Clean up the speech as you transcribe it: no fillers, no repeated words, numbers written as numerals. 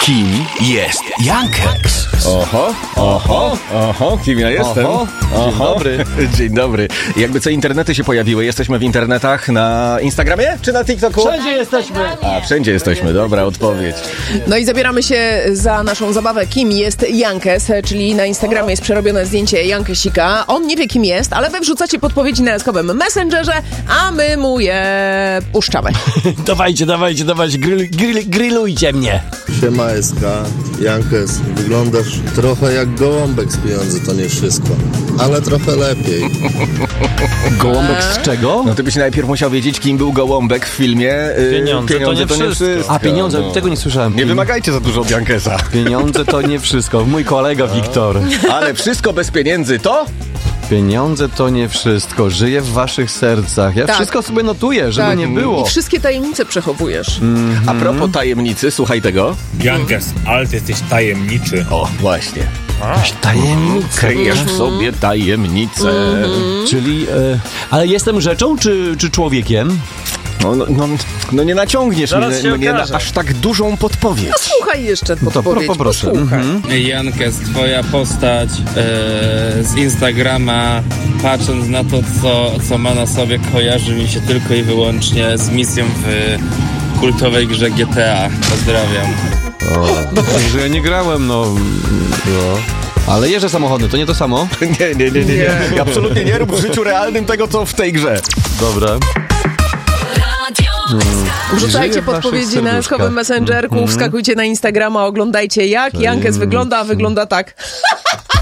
Kim jest Jankes? Oho, kim ja jestem? Dzień dobry. Dzień dobry. Jakby co, internety się pojawiły. Jesteśmy w internetach na Instagramie czy na TikToku? Wszędzie jesteśmy. A, wszędzie jesteśmy. Dobra, odpowiedź. No i zabieramy się za naszą zabawę Kim jest Jankes, czyli na Instagramie jest przerobione zdjęcie Jankesika. On nie wie, kim jest, ale wy wrzucacie podpowiedzi na eskowym Messengerze, a my mu je puszczamy. Dawajcie, grillujcie mnie. Siema SK, Jankes, wyglądasz trochę jak gołąbek z Pieniądze to nie wszystko, ale trochę lepiej. Gołąbek z czego? No ty byś najpierw musiał wiedzieć, kim był Gołąbek w filmie Pieniądze to nie wszystko. A pieniądze, tego nie słyszałem. Nie wymagajcie za dużo od Jankesa. Pieniądze to nie wszystko. Mój kolega Wiktor. Ale wszystko bez pieniędzy to? Pieniądze to nie wszystko. Żyję w waszych sercach. Ja Tak. wszystko sobie notuję, żeby Tak. nie było. I wszystkie tajemnice przechowujesz. A propos tajemnicy, słuchaj tego. Jankes, ale ty jesteś tajemniczy. O, właśnie. Tajemnice. Kryjesz w sobie tajemnicę. Czyli, ale jestem rzeczą czy człowiekiem? No nie naciągniesz Zaraz się mnie na okaże. aż tak dużą podpowiedź. Słuchaj jeszcze podpowiedź, poproszę. posłuchaj. Jankes, twoja postać z Instagrama, patrząc na to, co ma na sobie, kojarzy mi się tylko i wyłącznie z misją w kultowej grze GTA. Pozdrawiam. Także ja nie grałem, no. Ale jeżdżę samochodem, to nie to samo? Nie. Absolutnie nie rób w życiu realnym tego, co w tej grze. Dobra. Wrzucajcie Żyję w waszych podpowiedzi na serduszkach. eskowym Messengerku, wskakujcie na Instagrama, oglądajcie jak Jankes wygląda, a wygląda tak.